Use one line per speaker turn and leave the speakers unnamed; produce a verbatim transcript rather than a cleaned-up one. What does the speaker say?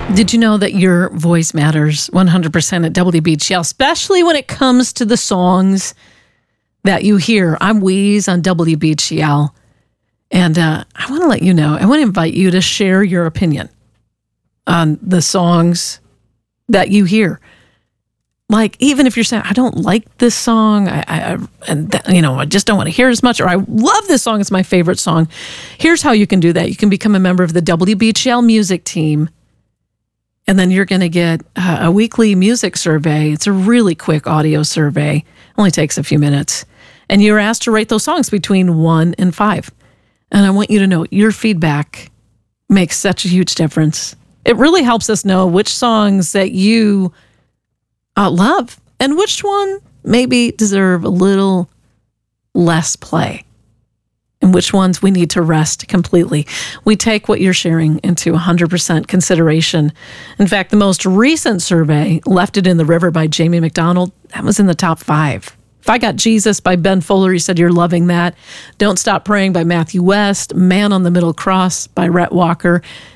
Did you know that your voice matters one hundred percent at W B G L, especially when it comes to the songs that you hear? I'm Wheeze on W B G L, and uh, I want to let you know, I want to invite you to share your opinion on the songs that you hear. Like, even if you're saying, I don't like this song, I, I and th- you know, I just don't want to hear it as much, or I love this song, it's my favorite song. Here's how you can do that. You can become a member of the W B G L music team, and then you're going to get uh, a weekly music survey. It's a really quick audio survey. Only takes a few minutes. And you're asked to rate those songs between one and five. And I want you to know your feedback makes such a huge difference. It really helps us know which songs that you uh, love and which one maybe deserve a little less play, and which ones we need to rest completely. We take what you're sharing into one hundred percent consideration. In fact, the most recent survey, Left It in the River by Jamie McDonald, that was in the top five. If I Got Jesus by Ben Fuller, he said you're loving that. Don't Stop Praying by Matthew West, Man on the Middle Cross by Rhett Walker,